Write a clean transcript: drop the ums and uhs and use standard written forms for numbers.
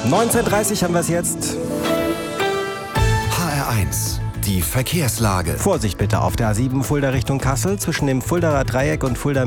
19:30 haben wir es jetzt. HR1, die Verkehrslage. Vorsicht bitte auf der A7 Fulda Richtung Kassel zwischen dem Fuldaer Dreieck und Fulda